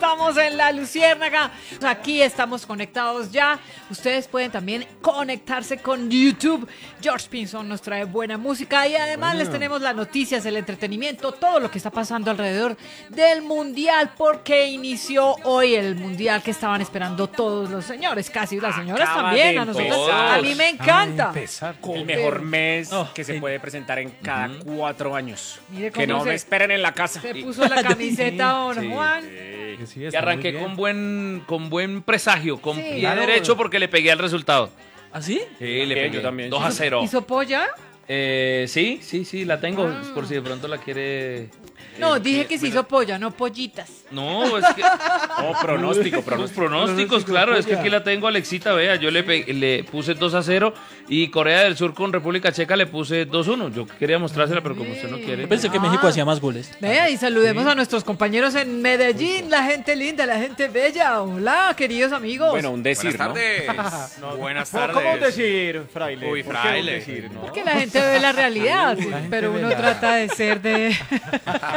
estamos en La Luciérnaga. Aquí estamos conectados ya. Ustedes pueden también conectarse con YouTube. George Pinson nos trae buena música y además les tenemos las noticias, el entretenimiento, todo lo que está pasando alrededor del Mundial, porque inició hoy el Mundial que estaban esperando todos los señores, casi las señoras Acaba también. de A nosotros, empezar. a mí me encanta. El mejor mes que se puede presentar en cada 4 años. Mire Que cómo no me esperen en la casa. se puso la camiseta don Sí, Juan. sí. Y arranqué con buen presagio, con Sí, pie claro. derecho porque le pegué al resultado. ¿Ah, sí? Sí, le Bien, pegué. yo también. 2-0. ¿Hizo polla? Sí, la tengo. Por si de pronto la quiere. No, dije que se hizo polla, no pollitas. No, es que. Oh, pronóstico. Los pronósticos, claro, es que aquí la tengo, Alexita, vea, yo le puse 2-0 y Corea del Sur con República Checa le puse 2-1. Yo quería mostrársela, pero como usted no quiere. Yo pensé que México hacía más goles. Vea, y saludemos a nuestros compañeros en Medellín, la gente linda, la gente bella. Hola, queridos amigos. Bueno, un decir, Buenas ¿no? tardes. Buenas ¿Cómo tardes. decir, fraile? Uy, ¿Por qué fraile. decir, no? Porque la gente ve la realidad, pero uno ve trata de ser de...